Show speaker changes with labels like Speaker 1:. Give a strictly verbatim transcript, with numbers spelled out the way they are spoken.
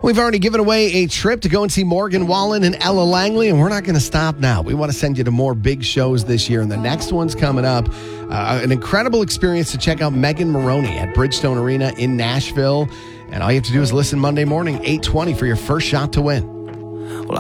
Speaker 1: We've already given away a trip to go and see Morgan Wallen and Ella Langley, and we're not going to stop now. We want to send you to more big shows this year, and the next one's coming up. Uh, an incredible experience to check out Megan Moroney at Bridgestone Arena in Nashville. And all you have to do is listen Monday morning, eight twenty, for your first shot to win.
Speaker 2: Well,